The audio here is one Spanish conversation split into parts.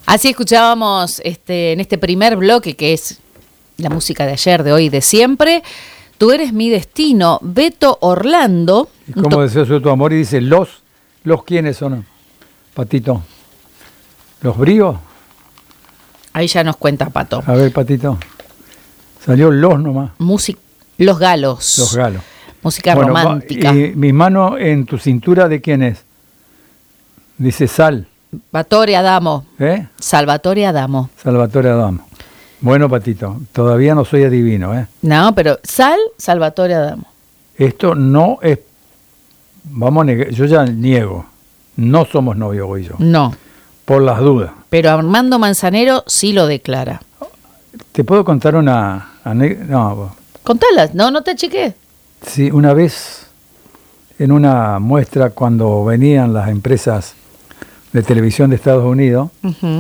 Así escuchábamos en este primer bloque, que es la música de ayer, de hoy y de siempre. Tú eres mi destino, Beto Orlando. ¿Y cómo deseo yo tu amor? Y dice, ¿los quiénes son, Patito? ¿Los bríos? Ahí ya nos cuenta Pato. A ver, Patito. Salió los nomás. Los galos. Los galos. Música romántica. Y mi mano en tu cintura, ¿de quién es? Dice Sal. Salvatore Adamo. Salvatore Adamo. Salvatore Adamo. Bueno, Patito, todavía no soy adivino, ¿eh? No, pero Salvatore Adamo. Esto no es... Vamos a negar, yo ya niego. No somos novios, hoy yo. No. Por las dudas. Pero Armando Manzanero sí lo declara. ¿Te puedo contar una anécdota? No. Contala, no te chequees. Sí, una vez en una muestra cuando venían las empresas de televisión de Estados Unidos,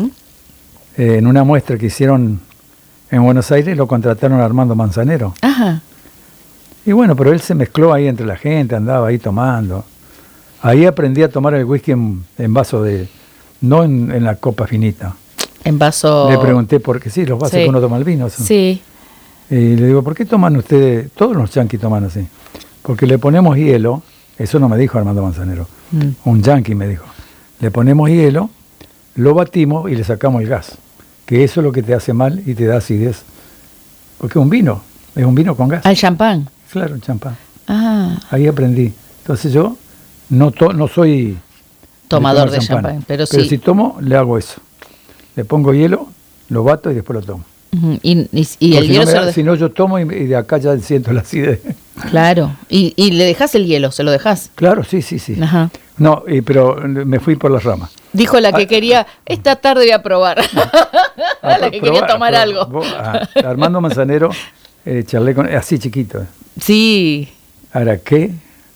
en una muestra que hicieron en Buenos Aires, lo contrataron a Armando Manzanero. Ajá. Y bueno, pero él se mezcló ahí entre la gente, andaba ahí tomando. Ahí aprendí a tomar el whisky en vaso de... No en la copa finita. En vaso... Le pregunté por qué, sí, los vasos que uno toma el vino. Son. Sí. Y le digo, ¿por qué toman ustedes? Todos los yanquis toman así. Porque le ponemos hielo, eso no me dijo Armando Manzanero, un yanqui me dijo. Le ponemos hielo, lo batimos y le sacamos el gas. Que eso es lo que te hace mal y te da acidez. Porque es un vino con gas. ¿Al champán? Claro, el champán. Ah. Ahí aprendí. Entonces yo no soy... Tomador de champán, pero sí. Pero si tomo, le hago eso. Le pongo hielo, lo bato y después lo tomo. Y el hielo si no, yo tomo y de acá ya siento la acidez. Claro. ¿Y le dejás el hielo? ¿Se lo dejás? Claro, sí. Ajá. No, pero me fui por las ramas. Dijo la que quería, esta tarde voy a probar. La que quería tomar algo. Armando Manzanero, charlé con así chiquito. Sí. Ahora, qué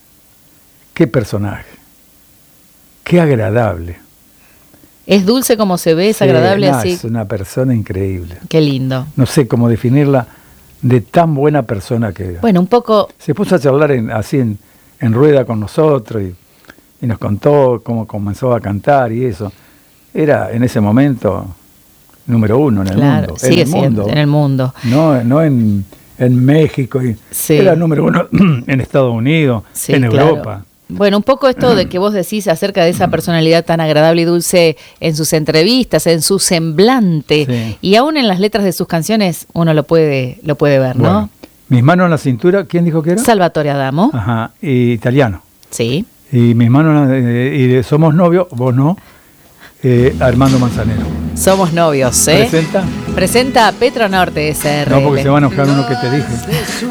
personaje. Qué agradable. Es dulce como se ve, es agradable así. Es una persona increíble. Qué lindo. No sé cómo definirla, de tan buena persona que... Bueno, un poco... Se puso a charlar así en rueda con nosotros y nos contó cómo comenzó a cantar y eso. Era en ese momento número uno en el mundo. Sigue siendo en el mundo. No en México. Era número uno en Estados Unidos, en Europa. Bueno, un poco esto de que vos decís acerca de esa personalidad tan agradable y dulce en sus entrevistas, en su semblante, y aún en las letras de sus canciones uno lo puede ver, ¿no? Bueno, mis manos en la cintura, ¿quién dijo que era? Salvatore Adamo. Ajá, y italiano. Sí. Y mis manos, y somos novios, vos no, Armando Manzanero. Somos novios, ¿eh? ¿Presenta? Presenta a Petro Norte SRL. No, porque se va a enojar uno que te dije.